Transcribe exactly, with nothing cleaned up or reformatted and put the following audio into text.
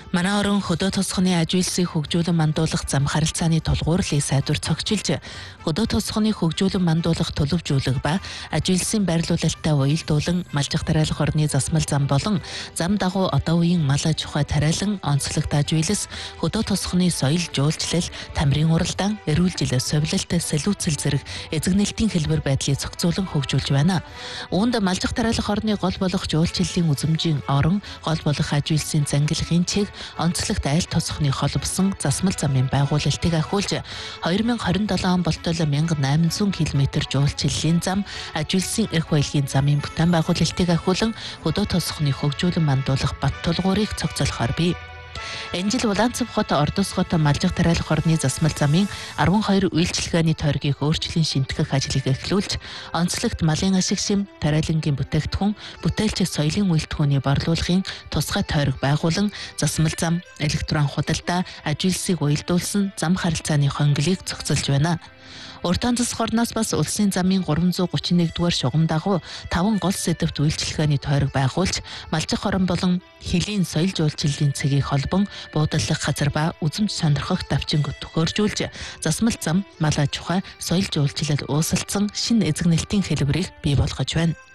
Манай орон хөдөө тосгоны аж үйлсийг хөгжүүлэн мандуулах зам харилцааны тулгуурлыг сайдвар цогцолж, хөдөө тосгоны хөгжүүлэн мандуулах төлөвжүүлэг ба аж үйлсийн байрлуулалттай уялдуулан малжих тариалах орны засмал зам болон зам дагуу одоо үеийн мал аж ахуй тариалан онцлогт аж үйлс, хөдөө тосгоны соёл жуулчлал, тамирын уралдаан, эрүүл жил совилалт, сэлүүцэл зэрэг эзэгнэлтийн хэлбэр байдлыг зохицуулан хөгжүүлж байна. Үүнд малжих тариалах орны гол болох жуулчлалын үзмжийн орон, гол болох аж үйлсийн зангилгын чиг, онцлогт айл тосгоны холбосон засмал замын байгуулалтыг ахиулж, хоёр мянга хорин долоо он болтол мянга найман зуун километр жуулчлалын зам, аж үйлсийн эрх баялагын замын бүтээн байгуулалтыг ахиулан хөдөө тосгоны хөгжүүлэн мандуулах бат тулгуурыг цогцолохоор бий. Энэ жил Улаанцав хот, Ордос хот малжих тариалах орны засмал замын арван хоёр үйлчилгээний тойргийг өөрчлөн шинтгэх ажлыг эхлүүлж, онцлогт малын ашиг шим, тариалангийн бүтээгдэхүүн, бүтээлч соёлын үйлдвэрийн борлуулахын тусгай тойрог байгуулан засмал зам, электрон худалдаа, аж үйлсийг уялдуулсан зам харилцааны хонглыг зохицуулж байна. Уртан засах орноос бас улсын замын гурван зуун гучин нэгдүгээр шугам дагуу таван гол сэдэвт үйлчилгээний тойрог байгуулж, малжих орон болон хөлийн соёл жуулчлалын цэгийг холбон буудаллах газар ба үзмж сонирхох давчин төхөөржүүлж, засмал зам, мал аж ахуй, соёл жуулчлал уусалцсан шинэ эзэгнэлтийн хэлбэрийг бий болгож байна.